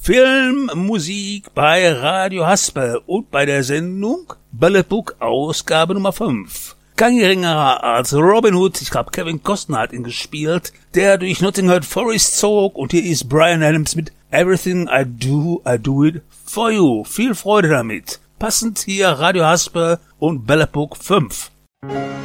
Filmmusik bei Radio Haspel und bei der Sendung Bällebug Ausgabe Nummer 5. Kein geringerer als Robin Hood, ich glaube Kevin Costner hat ihn gespielt, der durch Nottingham Forest zog, und hier ist Bryan Adams mit Everything I do it for you. Viel Freude damit. Passend hier Radio Haspel und Bällebug 5.